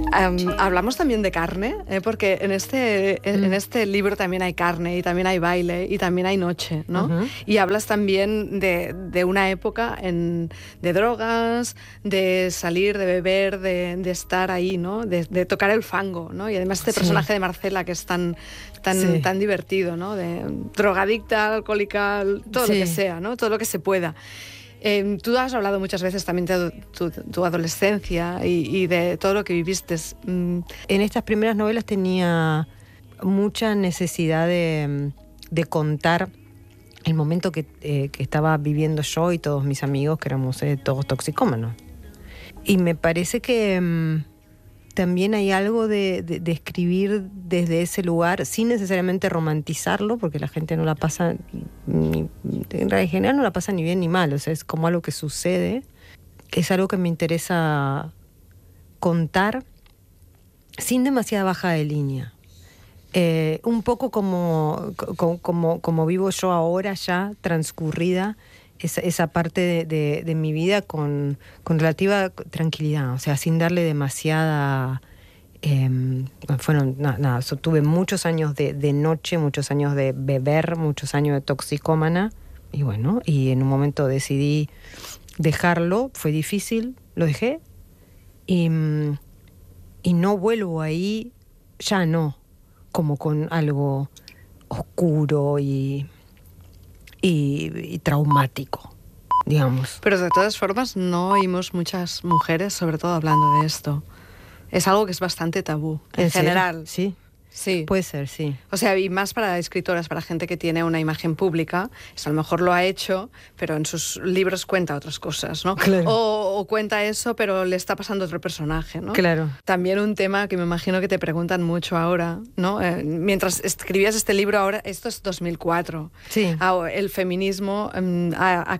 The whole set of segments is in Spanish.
Hablamos también de carne, porque en este libro también hay carne y también hay baile y también hay noche, ¿no? Uh-huh. Y hablas también de una época de drogas, de salir, de beber, de estar ahí, ¿no? De tocar el fango, ¿no? Y además este personaje de Marcela que es tan divertido, ¿no? De drogadicta, alcohólica, todo lo que sea, ¿no? Todo lo que se pueda. Tú has hablado muchas veces también de tu adolescencia y de todo lo que viviste. En estas primeras novelas tenía mucha necesidad de contar el momento que estaba viviendo yo y todos mis amigos, que éramos todos toxicómanos. Y me parece que también hay algo de escribir desde ese lugar sin necesariamente romantizarlo, porque la gente no la pasa, en general no la pasa ni bien ni mal, o sea, es como algo que sucede. Es algo que me interesa contar sin demasiada baja de línea. Un poco como vivo yo ahora ya transcurrida esa parte de mi vida con relativa tranquilidad, o sea, sin darle demasiada... tuve muchos años de noche, muchos años de beber, muchos años de toxicómana, y bueno, y en un momento decidí dejarlo, fue difícil, lo dejé, y no vuelvo ahí, ya no, como con algo oscuro y traumático, digamos. Pero de todas formas no oímos muchas mujeres, sobre todo hablando de esto. Es algo que es bastante tabú, en general. Sí. Sí. Puede ser, sí. O sea, y más para escritoras, para gente que tiene una imagen pública, a lo mejor lo ha hecho, pero en sus libros cuenta otras cosas, ¿no? Claro. O cuenta eso, pero le está pasando a otro personaje, ¿no? Claro. También un tema que me imagino que te preguntan mucho ahora, ¿no? Mientras escribías este libro ahora, esto es 2004. Sí. El feminismo ha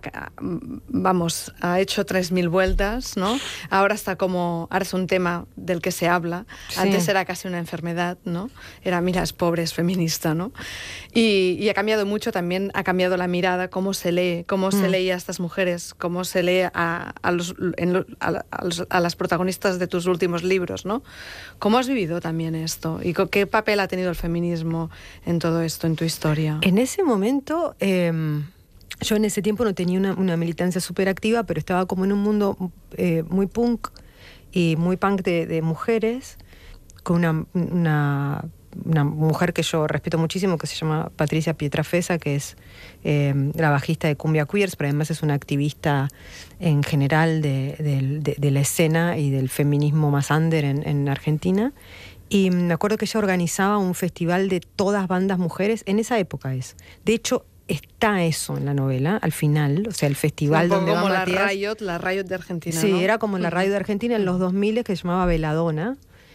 hecho 3000 vueltas, ¿no? Ahora es un tema del que se habla. Sí. Antes era casi una enfermedad, ¿no? Era, mira, es pobre, es feminista, ¿no? Y ha cambiado mucho también, ha cambiado la mirada, cómo se lee, cómo se leía a estas mujeres, cómo se lee a las protagonistas de tus últimos libros, ¿no? ¿Cómo has vivido también esto? ¿Y qué papel ha tenido el feminismo en todo esto, en tu historia? En ese momento, yo en ese tiempo no tenía una militancia súper activa, pero estaba como en un mundo muy punk y muy punk de mujeres, con una mujer que yo respeto muchísimo, que se llama Patricia Pietrafesa, que es la bajista de Cumbia Queers, pero además es una activista en general de la escena y del feminismo más under en Argentina. Y me acuerdo que ella organizaba un festival de todas bandas mujeres, en esa época es. De hecho, está eso en la novela, al final, o sea, el festival donde va Matías. Como la Riot de Argentina, sí, ¿no? era como la Riot de Argentina en los 2000, que se llamaba Veladona.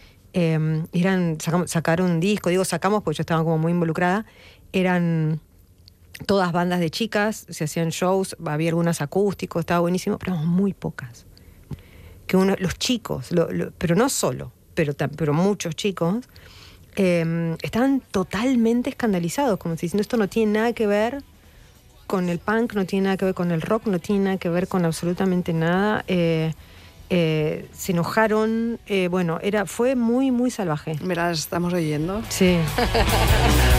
Sacaron un disco, sacamos porque yo estaba como muy involucrada, eran todas bandas de chicas, se hacían shows, había algunas acústicos, estaba buenísimo, pero muy pocas. Los chicos, pero no solo, pero muchos chicos, estaban totalmente escandalizados, como si diciendo, esto no tiene nada que ver con el punk, no tiene nada que ver con el rock, no tiene nada que ver con absolutamente nada. Se enojaron, fue muy, muy salvaje. Mira, las estamos oyendo. Sí.